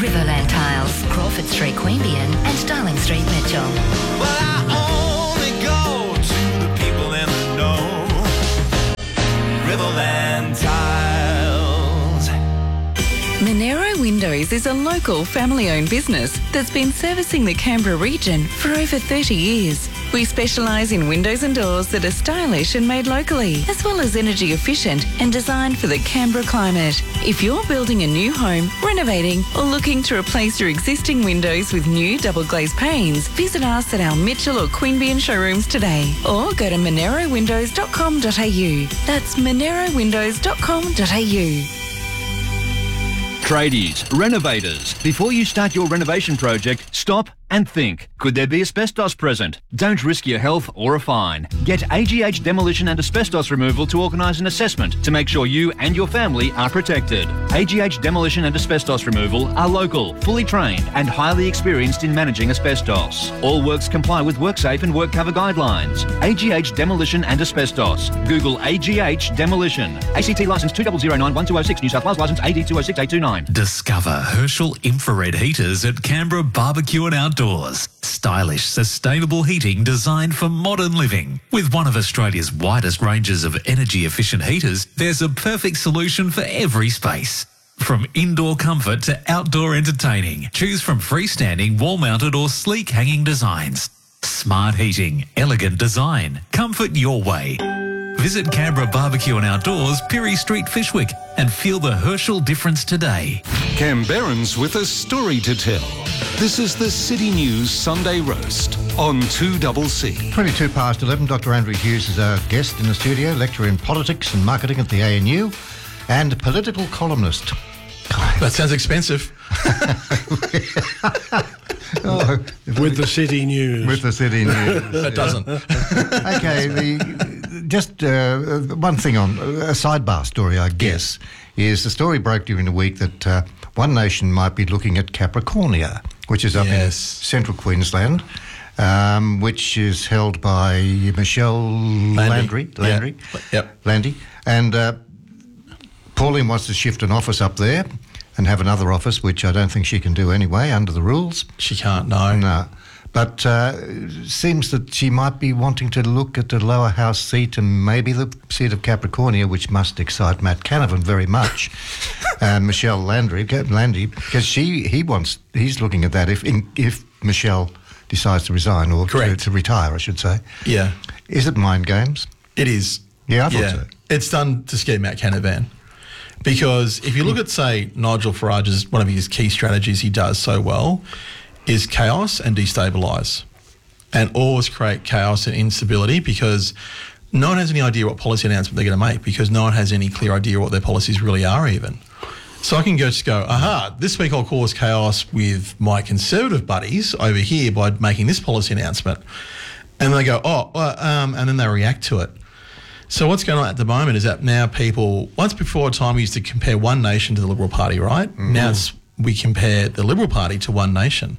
Riverland Tiles, Crawford Street, Queanbeyan and Darling Street, Mitchell. Well, I only go to the people in the know. Riverland Tiles. Monero Windows is a local family-owned business that's been servicing the Canberra region for over 30 years. We specialise in windows and doors that are stylish and made locally, as well as energy efficient and designed for the Canberra climate. If you're building a new home, renovating or looking to replace your existing windows with new double glazed panes, visit us at our Mitchell or Queanbeyan showrooms today or go to monerowindows.com.au. That's monerowindows.com.au. Tradies, renovators, before you start your renovation project, stop and think. Could there be asbestos present? Don't risk your health or a fine. Get AGH Demolition and Asbestos Removal to organise an assessment to make sure you and your family are protected. AGH Demolition and Asbestos Removal are local, fully trained and highly experienced in managing asbestos. All works comply with WorkSafe and WorkCover guidelines. AGH Demolition and Asbestos. Google AGH Demolition. ACT licence 2009-1206, New South Wales licence AD 206829. Discover Herschel infrared heaters at Canberra Barbecue and Outdoors. Stylish, sustainable heating designed for modern living. With one of Australia's widest ranges of energy-efficient heaters, there's a perfect solution for every space. From indoor comfort to outdoor entertaining, choose from freestanding, wall-mounted or sleek hanging designs. Smart heating, elegant design, comfort your way. Visit Canberra Barbecue and Outdoors, Pirie Street, Fishwick, and feel the Herschel difference today. Canberrans with a story to tell. This is the City News Sunday Roast on 2CC. 22 past 11, Dr. Andrew Hughes is our guest in the studio, lecturer in politics and marketing at the ANU and political columnist. That sounds expensive. With the City News. With the City News. It doesn't. Okay, one thing on a sidebar story, I guess, is the story broke during the week that One Nation might be looking at Capricornia, which is up in central Queensland, which is held by Michelle Landry. Landy. And Pauline wants to shift an office up there and have another office, which I don't think she can do anyway under the rules. She can't, no. No. But seems that she might be wanting to look at the lower house seat and maybe the seat of Capricornia, which must excite Matt Canavan very much, and Michelle Landy, because he's looking at that if Michelle decides to resign or to retire, I should say. Yeah. Is it mind games? It is. Yeah, I thought so. It's done to scare Matt Canavan. Because if you look at, say, Nigel Farage's, one of his key strategies he does so well is chaos and destabilise, and always create chaos and instability because no one has any idea what policy announcement they're going to make because no one has any clear idea what their policies really are even. So I can just go, this week I'll cause chaos with my Conservative buddies over here by making this policy announcement. And they go, and then they react to it. So what's going on at the moment is that now people, once before a time we used to compare One Nation to the Liberal Party, right? Mm-hmm. Now we compare the Liberal Party to One Nation.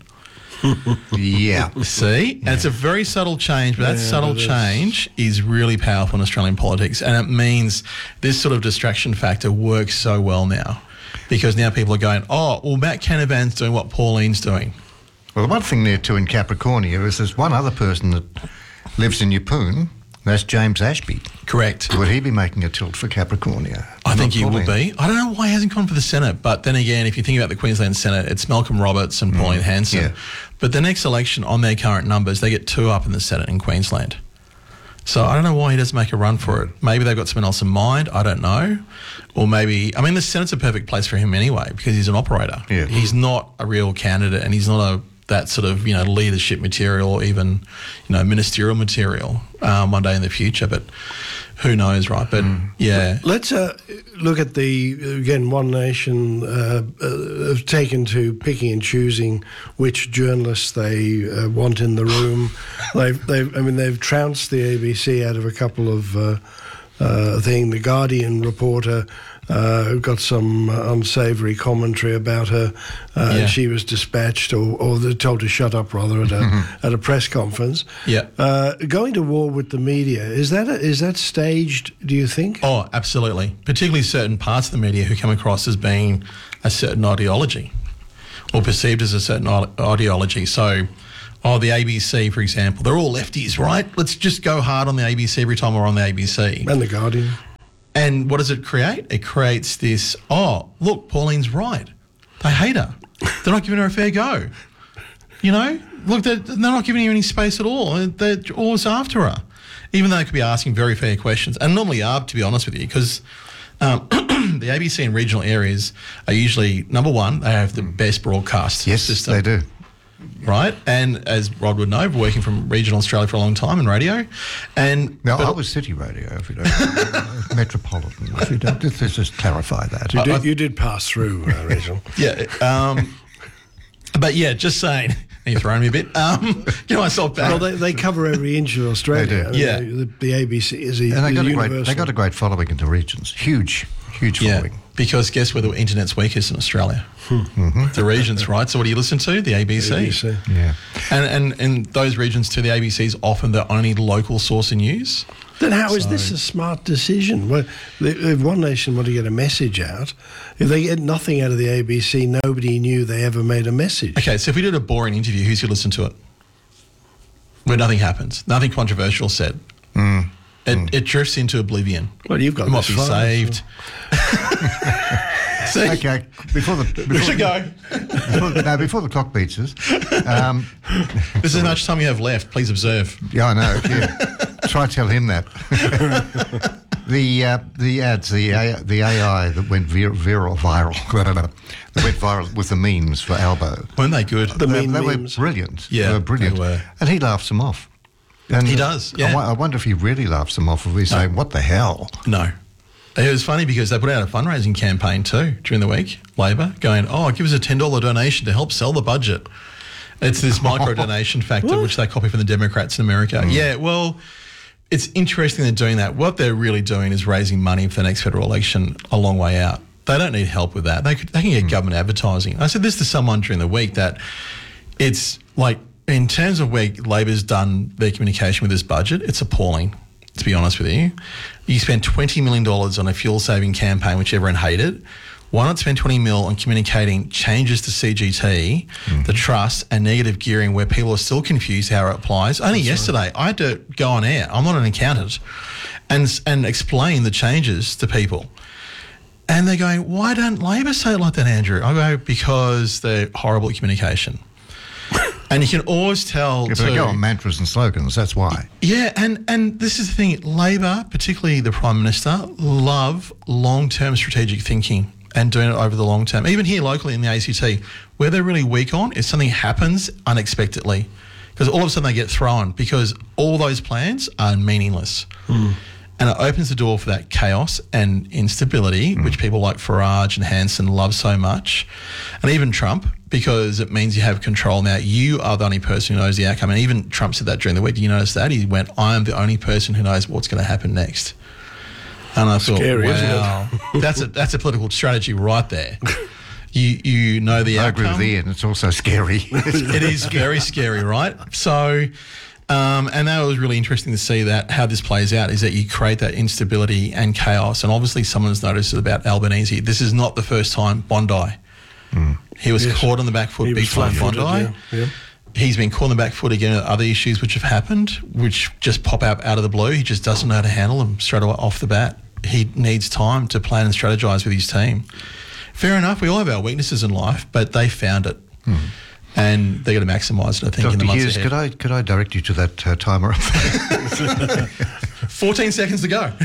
Yeah. See? And it's a very subtle change, but that subtle change is really powerful in Australian politics. And it means this sort of distraction factor works so well now because now people are going, Matt Canavan's doing what Pauline's doing. Well, the one thing there too in Capricornia is there's one other person that lives in Yeppoon. That's James Ashby. Correct. Would he be making a tilt for Capricornia? I think he will be. I don't know why he hasn't gone for the Senate, but then again, if you think about the Queensland Senate, it's Malcolm Roberts and Pauline Hanson. Yeah. But the next election, on their current numbers, they get 2 up in the Senate in Queensland. So I don't know why he doesn't make a run for it. Maybe they've got someone else in mind. I don't know. Or maybe, the Senate's a perfect place for him anyway because he's an operator. Yeah. He's not a real candidate and he's not that sort of, leadership material or even, ministerial material one day in the future. But who knows, right? But, yeah. Let's look at One Nation have taken to picking and choosing which journalists they want in the room. They've trounced the ABC out of a couple of things. The Guardian reporter got some unsavoury commentary about her. And she was dispatched or told to shut up rather at a press conference. Yeah. Going to war with the media, is that staged, do you think? Oh, absolutely. Particularly certain parts of the media who come across as being a certain ideology. or perceived as a certain ideology. So, the ABC, for example, they're all lefties, right? Let's just go hard on the ABC every time we're on the ABC. And The Guardian. And what does it create? It creates this, look, Pauline's right. They hate her. They're not giving her a fair go. You know? Look, they're not giving her any space at all. They're always after her, even though they could be asking very fair questions. And normally are, to be honest with you, because the ABC in regional areas are usually, number one, they have the best broadcast system. Yes, they do. Right? And as Rod would know, working from regional Australia for a long time in radio. I was City Radio, if you don't Metropolitan, if you don't. Let's just clarify that. You did pass through regional. Yeah. But yeah, just saying. You're throwing me a bit. Get myself back. Well, they cover every inch of Australia. They do. I mean, The ABC is and universal. they got a great following in the regions. Huge following. Because guess where the internet's weakest in Australia? The regions, right? So what do you listen to? The ABC. Yeah. And in those regions too, the ABC is often the only local source of news. Then how is this a smart decision? Well, if One Nation want to get a message out, if they get nothing out of the ABC, nobody knew they ever made a message. Okay, so if we did a boring interview, who's going to listen to it? Where nothing happens, nothing controversial said. It drifts into oblivion. Well, you've got it might this be far, saved. See? Okay, before we should go. Before the clock beats us. This is how much time you have left. Please observe. Yeah, I know. Yeah. Try to tell him that. The ads, the AI that went viral, that went viral with the memes for Albo. Weren't they good? They were brilliant. Yeah, they were brilliant. They were. And he laughs them off. And he does, yeah. I wonder if he really laughs them off, or he's saying, what the hell? No. It was funny because they put out a fundraising campaign too during the week, Labor, going, give us a $10 donation to help sell the budget. It's this micro donation factor, which they copy from the Democrats in America. Yeah, well, it's interesting they're doing that. What they're really doing is raising money for the next federal election a long way out. They don't need help with that. They can get government advertising. I said this to someone during the week that it's like, in terms of where Labor's done their communication with this budget, it's appalling, to be honest with you. You spend $20 million on a fuel-saving campaign, which everyone hated. Why not spend $20 million on communicating changes to CGT, the trust, and negative gearing where people are still confused how it applies? Only yesterday, I had to go on air. I'm not an accountant. And explain the changes to people. And they're going, why don't Labor say it like that, Andrew? I go, because they're horrible at communication. And you can always tell. If they go on mantras and slogans, that's why. Yeah, and this is the thing. Labor, particularly the Prime Minister, love long-term strategic thinking and doing it over the long term. Even here locally in the ACT, where they're really weak on is something happens unexpectedly. Because all of a sudden they get thrown because all those plans are meaningless. And it opens the door for that chaos and instability, which people like Farage and Hanson love so much. And even Trump, because it means you have control. Now, you are the only person who knows the outcome. And even Trump said that during the week. Do you notice that? He went, I am the only person who knows what's going to happen next. And I thought, scary, wow, that's a political strategy right there. You know the outcome. I agree with Ian. It's also scary. It is very scary, right? So... and that was really interesting to see that how this plays out is that you create that instability and chaos. And obviously someone's noticed about Albanese. This is not the first time Bondi. He was caught on the back foot big time Bondi. Yeah. He's been caught on the back foot again with other issues which have happened, which just pop out of the blue. He just doesn't know how to handle them straight away off the bat. He needs time to plan and strategise with his team. Fair enough, we all have our weaknesses in life, but they found it. And they're going to maximise it, I think, in the months Hughes, ahead. could I direct you to that timer up there? 14 seconds to go.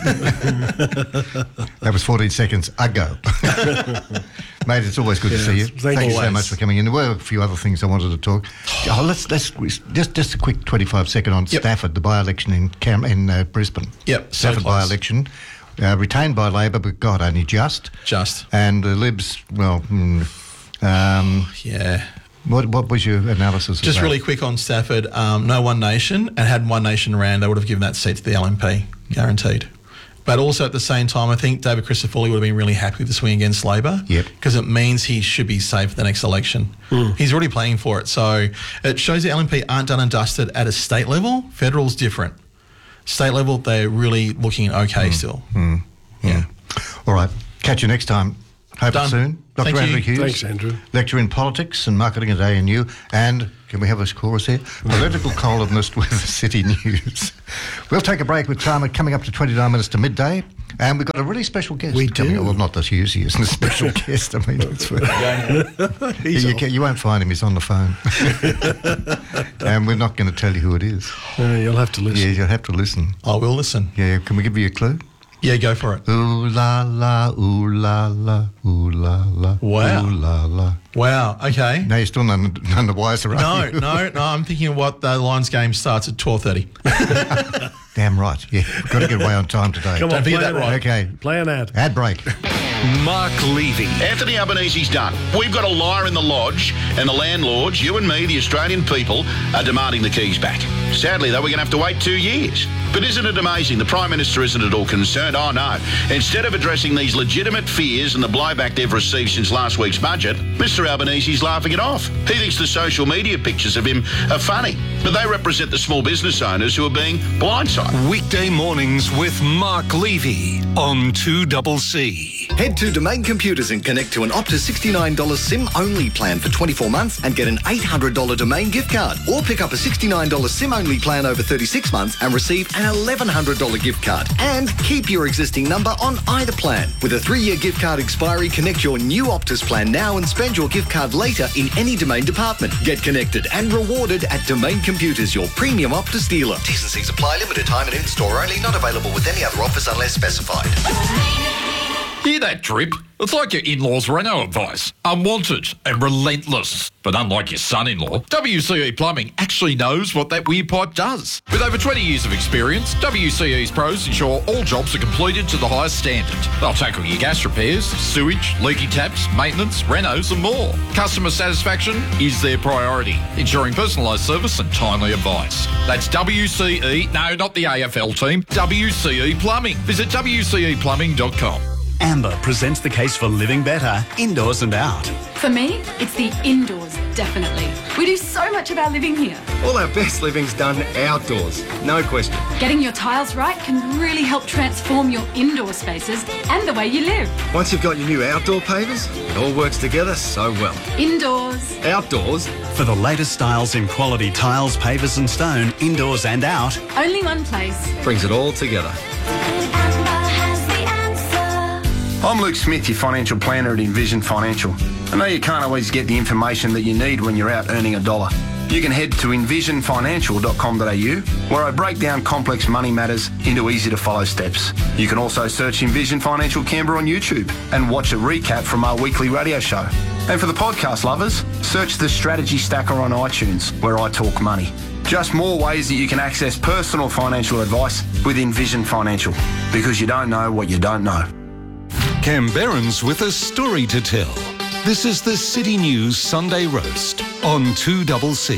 That was 14 seconds ago. Mate, it's always good to see you. Thank you so much for coming in. There were a few other things I wanted to talk. Let's just a quick 25-second on Stafford, the by-election in Brisbane. Yep, so Stafford close. by-election. Retained by Labor, but God, only just. And the Libs, well, yeah. What was your analysis of Just that? really quick on Stafford, no One Nation, and had One Nation ran, they would have given that seat to the LNP, guaranteed. But also at the same time, I think David Christoforlli would have been really happy with the swing against Labor. Yep. Because it means he should be safe for the next election. He's already playing for it. So it shows the LNP aren't done and dusted at a state level. Federal's different. State level, they're really looking okay still. Yeah. All right. Catch you next time. Hope Done. soon. Dr. Thank Andrew you. Hughes. Thanks, Andrew. Lecturer in politics and marketing at ANU. And, can we have a chorus here? Political columnist with the City News. We'll take a break with time coming up to 29 minutes to midday. And we've got a really special guest coming up. Well, not that Hughes, he isn't a special guest. I mean, it's you won't find him. He's on the phone. And we're not going to tell you who it is. You'll have to listen. Yeah, you'll have to listen. I will listen. Yeah, can we give you a clue? Yeah, go for it. Ooh la la, ooh la la, ooh la la, Wow. ooh la la. Wow, okay. No, you're still none the wiser, are you? No, I'm thinking of what the Lions game starts at 12:30. Damn right. Yeah, we've got to get away on time today. Come on, Don't forget play that an right. ad. Okay. Play an ad. Ad break. Mark Levy. Anthony Albanese's done. We've got a liar in the lodge, and the landlords, you and me, the Australian people, are demanding the keys back. Sadly, though, we're going to have to wait 2 years. But isn't it amazing? The Prime Minister isn't at all concerned. Oh, no. Instead of addressing these legitimate fears and the blowback they've received since last week's budget, Mr Albanese's laughing it off. He thinks the social media pictures of him are funny, but they represent the small business owners who are being blindsided. Weekday mornings with Mark Levy on 2CC. Head to Domain Computers and connect to an Optus $69 SIM-only plan for 24 months and get an $800 Domain gift card. Or pick up a $69 SIM-only plan over 36 months and receive an $1,100 gift card. And keep your existing number on either plan. With a 3-year gift card expiry, connect your new Optus plan now and spend your gift card later in any Domain department. Get connected and rewarded at Domain Computers, your premium Optus dealer. T's and C's apply. Limited time and in-store only. Not available with any other offers unless specified. Hear that drip? It's like your in-laws' Renault advice. Unwanted and relentless. But unlike your son-in-law, WCE Plumbing actually knows what that weird pipe does. With over 20 years of experience, WCE's pros ensure all jobs are completed to the highest standard. They'll tackle your gas repairs, sewage, leaky taps, maintenance, renos and more. Customer satisfaction is their priority, ensuring personalised service and timely advice. That's WCE, no, not the AFL team, WCE Plumbing. Visit WCEplumbing.com. Amber presents the case for living better, indoors and out. For me, it's the indoors, definitely. We do so much of our living here. All our best living's done outdoors, no question. Getting your tiles right can really help transform your indoor spaces and the way you live. Once you've got your new outdoor pavers, it all works together so well. Indoors. Outdoors. For the latest styles in quality tiles, pavers and stone, indoors and out. Only one place. Brings it all together. I'm Luke Smith, your financial planner at Envision Financial. I know you can't always get the information that you need when you're out earning $1. You can head to envisionfinancial.com.au, where I break down complex money matters into easy-to-follow steps. You can also search Envision Financial Canberra on YouTube and watch a recap from our weekly radio show. And for the podcast lovers, search the Strategy Stacker on iTunes, where I talk money. Just more ways that you can access personal financial advice with Envision Financial, because you don't know what you don't know. Canberrans with a story to tell. This is the City News Sunday Roast on 2CC.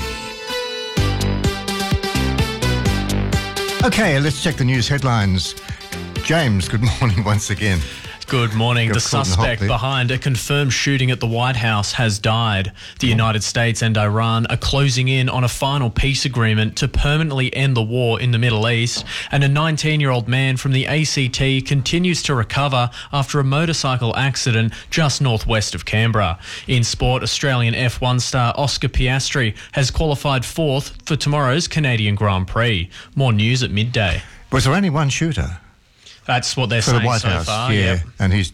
Okay, let's check the news headlines. James, good morning once again. Good morning. Got The caught in the hot suspect there. behind a confirmed shooting at the White House has died. The United States and Iran are closing in on a final peace agreement to permanently end the war in the Middle East, and a 19-year-old man from the ACT continues to recover after a motorcycle accident just northwest of Canberra. In sport, Australian F1 star Oscar Piastri has qualified fourth for tomorrow's Canadian Grand Prix. More news at midday. Was there only one shooter? That's what they're For saying the White so House, far. yeah. Yep. And he's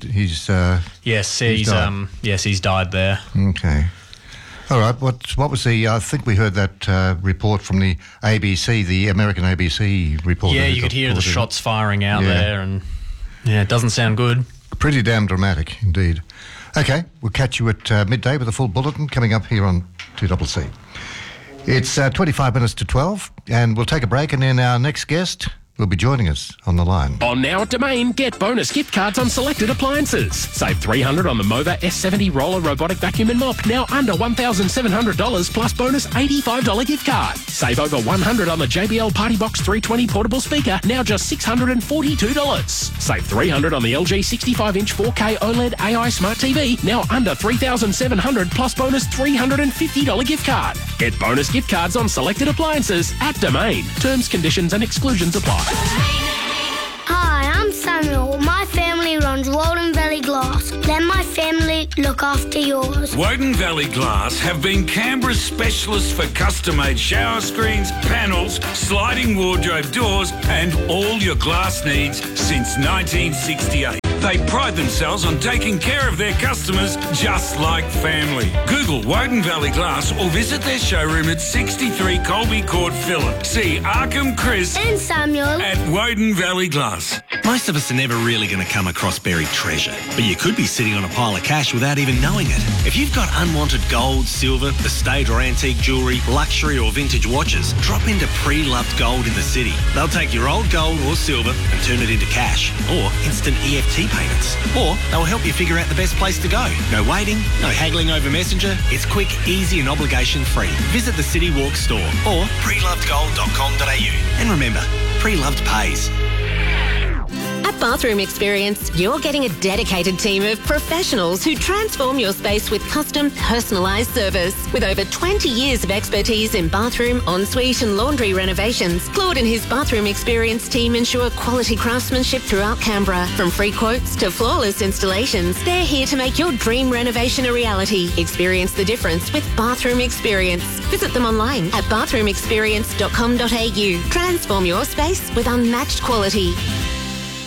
died. He's died there. Okay. All right. What was the? I think we heard that report from the ABC, the American ABC report. Yeah, you could hear the shots firing out there, and yeah, it doesn't sound good. Pretty damn dramatic indeed. Okay, we'll catch you at midday with a full bulletin coming up here on 2CC. It's 25 minutes to 12, and we'll take a break, and then our next guest will be joining us on the line. On Now at Domain, get bonus gift cards on selected appliances. Save $300 on the Mova S70 roller robotic vacuum and mop, now under $1,700 plus bonus $85 gift card. Save over $100 on the JBL Partybox 320 portable speaker, now just $642. Save $300 on the LG 65-inch 4K OLED AI Smart TV, now under $3,700 plus bonus $350 gift card. Get bonus gift cards on selected appliances at Domain. Terms, conditions and exclusions apply. Hi, I'm Samuel. My family runs Walden Valley Glass. They're my family look after yours. Woden Valley Glass have been Canberra's specialists for custom-made shower screens, panels, sliding wardrobe doors and all your glass needs since 1968. They pride themselves on taking care of their customers just like family. Google Woden Valley Glass or visit their showroom at 63 Colby Court, Phillip. See Arkham, Chris and Samuel at Woden Valley Glass. Most of us are never really going to come across buried treasure, but you could be sitting on a pile of cash without even knowing it. If you've got unwanted gold, silver, estate or antique jewellery, luxury or vintage watches, drop into Pre-Loved Gold in the city. They'll take your old gold or silver and turn it into cash or instant EFT payments. Or they'll help you figure out the best place to go. No waiting, no haggling over Messenger. It's quick, easy and obligation-free. Visit the City Walk store or prelovedgold.com.au. And remember, Pre-Loved pays. At Bathroom Experience, you're getting a dedicated team of professionals who transform your space with custom, personalised service. With over 20 years of expertise in bathroom, ensuite and laundry renovations, Claude and his Bathroom Experience team ensure quality craftsmanship throughout Canberra. From free quotes to flawless installations, they're here to make your dream renovation a reality. Experience the difference with Bathroom Experience. Visit them online at bathroomexperience.com.au. Transform your space with unmatched quality.